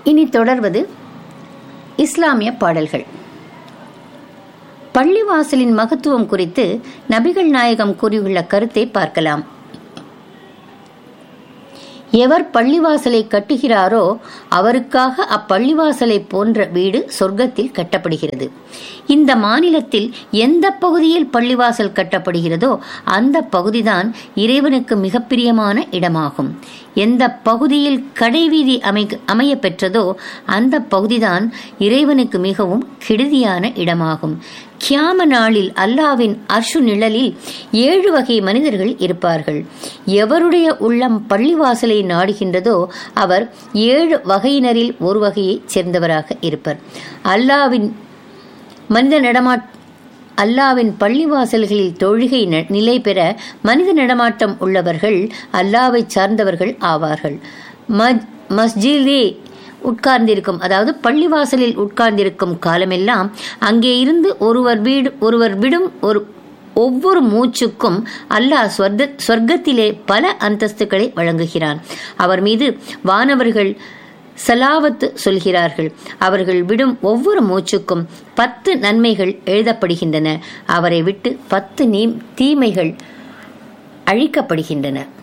இனி தொடர்வது இஸ்லாமிய பாடல்கள். பள்ளிவாசலின் மகத்துவம் குறித்து நபிகள் நாயகம் கூறியுள்ள கருத்தை பார்க்கலாம். எவர் பள்ளிவாசலை கட்டுகிறாரோ அவருக்காக அப்பள்ளிவாசலை போன்ற வீடு சொர்க்கத்தில் கட்டப்படுகிறது. இந்த மாநிலத்தில் எந்த பகுதியில் பள்ளிவாசல் கட்டப்படுகிறதோ அந்த பகுதிதான் இறைவனுக்கு மிக பிரியமான இடமாகும். எந்த பகுதியில் கடைவீதி அமைய பெற்றதோ அந்த பகுதிதான் இறைவனுக்கு மிகவும் கெடுதியான இடமாகும். கியாம நாளில் அல்லாவின் அர்ஷு நிழலில் 7 வகை மனிதர்கள் இருப்பார்கள். எவருடைய உள்ளம் பள்ளிவாசலை நாடுகின்றதோ அவர் 7 வகையினரில் ஒரு வகையைச் சேர்ந்தவராக இருப்பர். அல்லாவின் பள்ளிவாசல்களில் தொழுகை நிலை பெற மனித நடமாட்டம் உள்ளவர்கள் அல்லாவை சார்ந்தவர்கள் ஆவார்கள். மஸ்ஜிதே உட்கார்ந்திருக்கும், அதாவது பள்ளிவாசலில் உட்கார்ந்திருக்கும் காலமெல்லாம் அங்கே இருந்து ஒருவர் விடும் ஒவ்வொரு மூச்சுக்கும் அல்லாஹ் சொர்க்கத்திலே பல அந்தஸ்துகளை வழங்குகிறான். அவர் மீது வானவர்கள் சலாவத்து சொல்கிறார்கள். அவர்கள் விடும் ஒவ்வொரு மூச்சுக்கும் 10 நன்மைகள் எழுதப்படுகின்றன. அவரை விட்டு 10 தீமைகள் அழிக்கப்படுகின்றன.